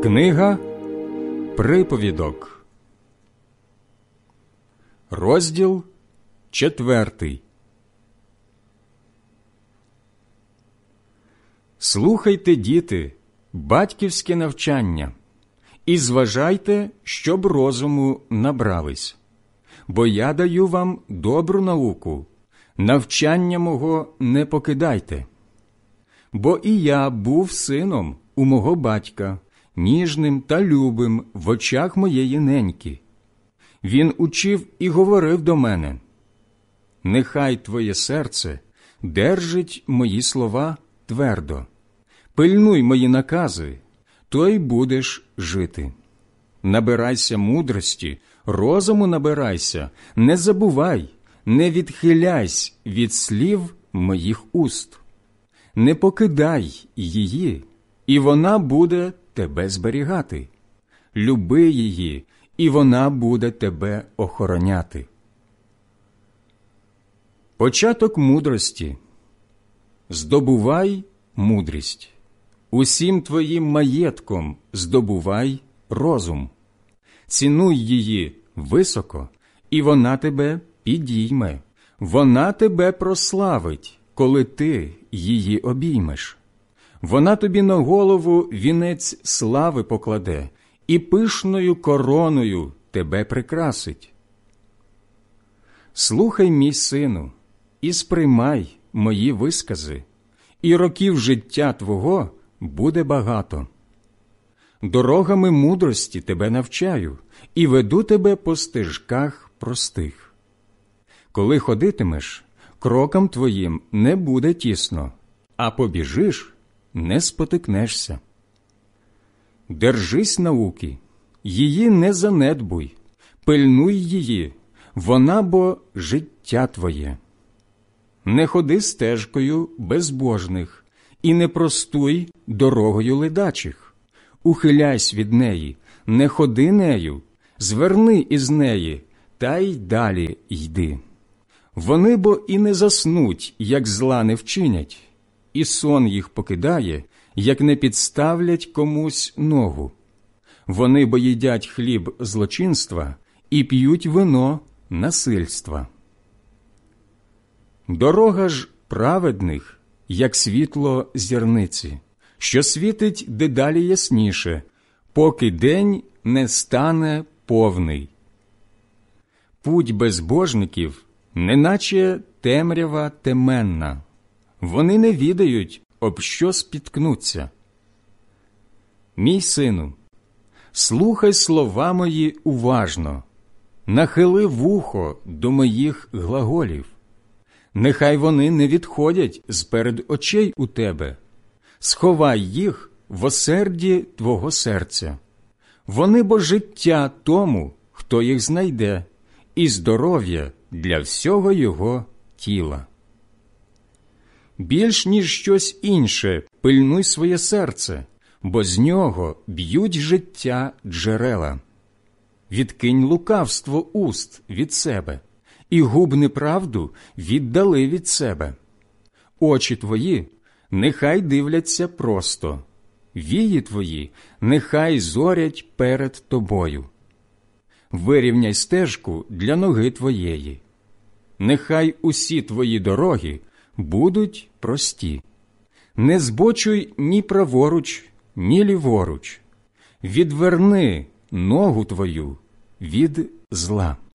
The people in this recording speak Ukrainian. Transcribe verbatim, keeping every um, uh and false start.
Книга Приповідок, розділ четвертий. Слухайте, діти, батьківське навчання, і зважайте, щоб розуму набрались. Бо я даю вам добру науку, навчання мого не покидайте. Бо і я був сином у мого батька, ніжним та любим в очах моєї неньки. Він учив і говорив до мене: «Нехай твоє серце держить мої слова твердо, пильнуй мої накази, то й будеш жити. Набирайся мудрості, розуму набирайся, не забувай, не відхиляйся від слів моїх уст. Не покидай її, і вона буде тебе зберігати. Люби її, і вона буде тебе охороняти». Початок мудрості. Здобувай мудрість. Усім твоїм маєтком здобувай розум. Цінуй її високо, і вона тебе підійме. Вона тебе прославить, коли ти її обіймеш. Вона тобі на голову вінець слави покладе, і пишною короною тебе прикрасить. Слухай, мій сину, і сприймай мої вискази, і років життя твого буде багато. Дорогами мудрості тебе навчаю, і веду тебе по стежках простих. Коли ходитимеш, крокам твоїм не буде тісно, а побіжиш, не спотикнешся. Держись науки, її не занедбуй, пильнуй її, вона бо життя твоє. Не ходи стежкою безбожних, і не простуй дорогою ледачих. Ухиляйся від неї, не ходи нею, зверни із неї, та й далі йди. Вони бо і не заснуть, як зла не вчинять, і сон їх покидає, як не підставлять комусь ногу. Вони бо їдять хліб злочинства і п'ють вино насильства. Дорога ж праведних, як світло зірниці, що світить дедалі ясніше, поки день не стане повний. Путь безбожників неначе темрява теменна. Вони не відають, об що спіткнуться. Мій сину, слухай слова мої уважно, нахили вухо до моїх глаголів. Нехай вони не відходять з-перед очей у тебе. Сховай їх в осерді твого серця. Вони бо життя тому, хто їх знайде, і здоров'я для всього його тіла. Більш ніж щось інше пильнуй своє серце, бо з нього б'ють життя джерела. Відкинь лукавство уст від себе, і губ неправду віддали від себе. Очі твої нехай дивляться просто, вії твої нехай зорять перед тобою. Вирівняй стежку для ноги твоєї. Нехай усі твої дороги будуть прості. Не збочуй ні праворуч, ні ліворуч. Відверни ногу твою від зла.